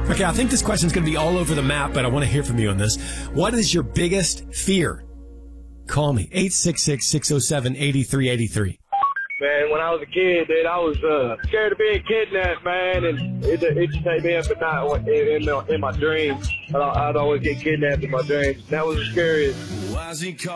Okay, I think this question's going to be all over the map, but I want to hear from you on this. What is your biggest fear? Call me, 866-607-8383. Man, when I was a kid, dude, I was scared of being kidnapped, man, and it just take me up at night in my dreams. I'd always get kidnapped in my dreams. That was the scariest.